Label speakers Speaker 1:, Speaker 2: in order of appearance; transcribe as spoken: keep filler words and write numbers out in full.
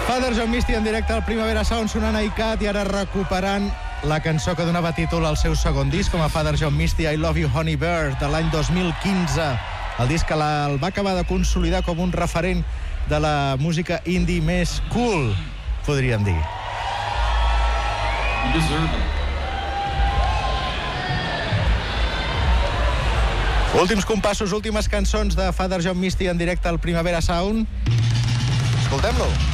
Speaker 1: Father John Misty en directe al Primavera Sound, sonant a ICAT i ara recuperant la cançó que donava títol al seu segon disc com a Father John Misty, I Love You Honey Bird, de l'any dos mil quinze. El disc que el va acabar de consolidar com un referent de la música indie més cool, podríem dir.
Speaker 2: You deserve it.
Speaker 1: Últims compassos, últimes cançons de Father John Misty en directe al Primavera Sound. Escoltem-lo.